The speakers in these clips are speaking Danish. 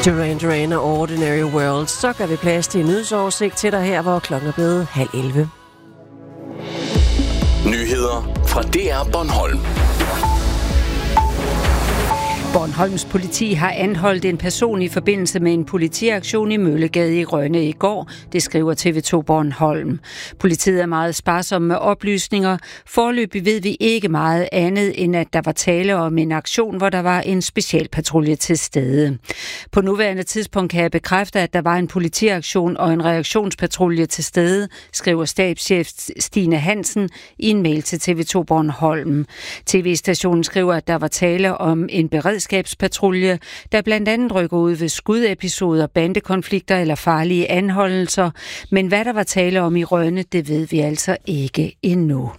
Duran Duran og Ordinary World. Så gør vi plads til en nyhedsoversigt til dig her, hvor klokken er blevet 10:30. Nyheder fra DR Bornholm. Bornholms politi har anholdt en person i forbindelse med en politiaktion i Møllegade i Rønne i går, det skriver TV2 Bornholm. Politiet er meget sparsomme med oplysninger. Foreløbig ved vi ikke meget andet, end at der var tale om en aktion, hvor der var en specialpatrulje til stede. På nuværende tidspunkt kan jeg bekræfte, at der var en politiaktion og en reaktionspatrulje til stede, skriver stabschef Stine Hansen i en mail til TV2 Bornholm. TV-stationen skriver, at der var tale om en beredskabspatrulje, der blandt andet rykker ud ved skudepisoder, bandekonflikter eller farlige anholdelser. Men hvad der var tale om i Rønne, det ved vi altså ikke endnu.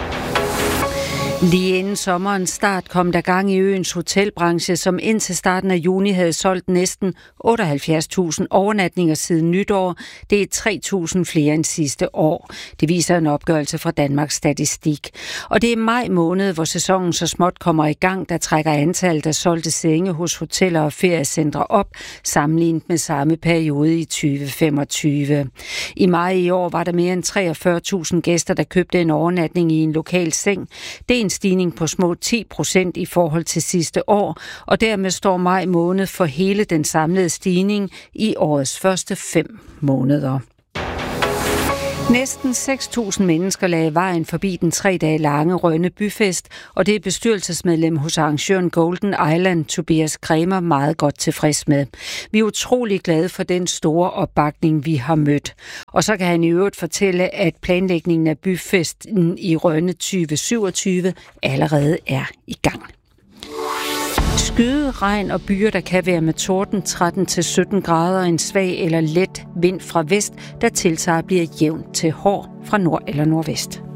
Lige inden sommerens start kom der gang i øens hotelbranche, som indtil starten af juni havde solgt næsten 78.000 overnatninger siden nytår. Det er 3.000 flere end sidste år. Det viser en opgørelse fra Danmarks Statistik. Og det er maj måned, hvor sæsonen så småt kommer i gang, der trækker antallet af solgte senge hos hoteller og feriecentre op, sammenlignet med samme periode i 2025. I maj i år var der mere end 43.000 gæster, der købte en overnatning i en lokal seng. Det er en stigning på små 10% i forhold til sidste år, og dermed står maj måned for hele den samlede stigning i årets første 5 måneder. Næsten 6.000 mennesker lagde vejen forbi den 3 dage lange Rønne Byfest, og det er bestyrelsesmedlem hos arrangøren Golden Island, Tobias Kremer, meget godt tilfreds med. Vi er utrolig glade for den store opbakning, vi har mødt. Og så kan han i øvrigt fortælle, at planlægningen af byfesten i Rønne 2027 allerede er i gang. Skyde, regn og byer, der kan være med torden 13-17 grader og en svag eller let vind fra vest, der tiltager bliver jævnt til hård fra nord eller nordvest.